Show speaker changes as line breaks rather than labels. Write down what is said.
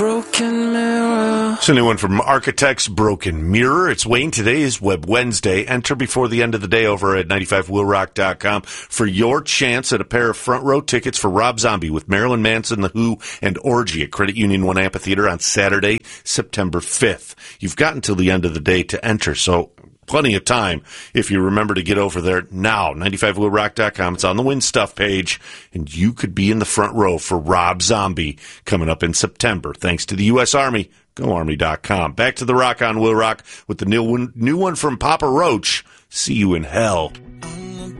Broken mirror.
It's a new one from Architects Broken Mirror. It's Wayne. Today is Web Wednesday. Enter before the end of the day over at 95willrock.com for your chance at a pair of front row tickets for Rob Zombie with Marilyn Manson, The Who, and Orgy at Credit Union One Amphitheater on Saturday, September 5th. You've got until the end of the day to enter, so plenty of time if you remember to get over there now. 95willrock.com. It's on the Win Stuff page, and you could be in the front row for Rob Zombie coming up in September. Thanks to the U.S. Army. GoArmy.com. Back to the Rock on Will Rock with the new one from Papa Roach. See You in Hell.